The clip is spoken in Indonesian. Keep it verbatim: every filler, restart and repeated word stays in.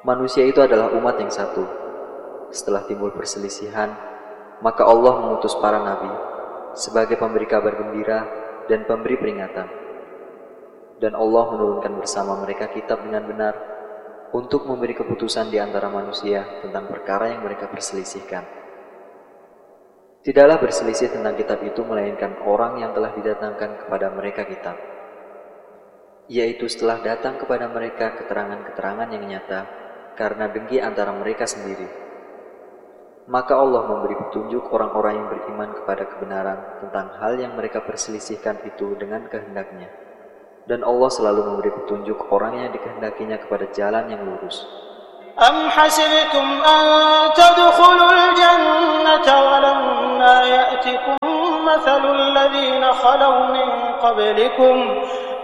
Manusia itu adalah umat yang satu. Setelah timbul perselisihan, maka Allah mengutus para nabi sebagai pemberi kabar gembira dan pemberi peringatan. Dan Allah menurunkan bersama mereka kitab dengan benar untuk memberi keputusan di antara manusia tentang perkara yang mereka perselisihkan. Tidaklah berselisih tentang kitab itu melainkan orang yang telah didatangkan kepada mereka kitab, yaitu setelah datang kepada mereka keterangan-keterangan yang nyata karena dengki antara mereka sendiri. Maka Allah memberi petunjuk orang-orang yang beriman kepada kebenaran tentang hal yang mereka perselisihkan itu dengan kehendaknya. Dan Allah selalu memberi petunjuk orang yang dikehendakinya kepada jalan yang lurus. Am hasibtum an tadkhulul jannata wa lamma ya'tikum mathalul ladzina khalaw min qablikum